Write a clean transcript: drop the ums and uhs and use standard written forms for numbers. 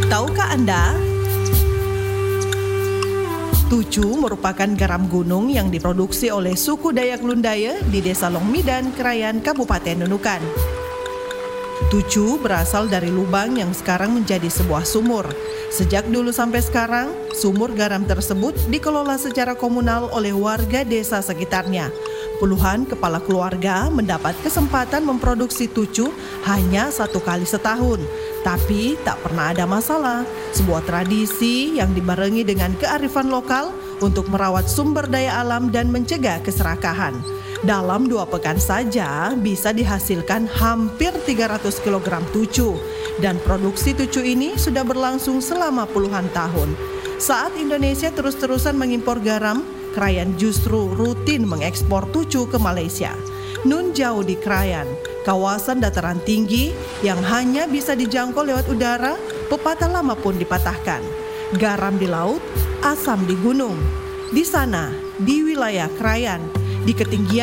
Tahukah Anda? Tucu merupakan garam gunung yang diproduksi oleh suku Dayak Lundaya di Desa Longmidan, Krayan, Kabupaten Nunukan. Tucu berasal dari lubang yang sekarang menjadi sebuah sumur. Sejak dulu sampai sekarang, sumur garam tersebut dikelola secara komunal oleh warga desa sekitarnya. Puluhan kepala keluarga mendapat kesempatan memproduksi tucu hanya 1 kali setahun. Tapi tak pernah ada masalah, sebuah tradisi yang dibarengi dengan kearifan lokal untuk merawat sumber daya alam dan mencegah keserakahan. Dalam 2 pekan saja bisa dihasilkan hampir 300 kg tucu, dan produksi tucu ini sudah berlangsung selama puluhan tahun. Saat Indonesia terus-terusan mengimpor garam, Krayan justru rutin mengekspor tucu ke Malaysia. Nun jauh di Krayan, kawasan dataran tinggi yang hanya bisa dijangkau lewat udara, pepatah lama pun dipatahkan. Garam di laut, asam di gunung. Di sana, di wilayah Krayan, di ketinggian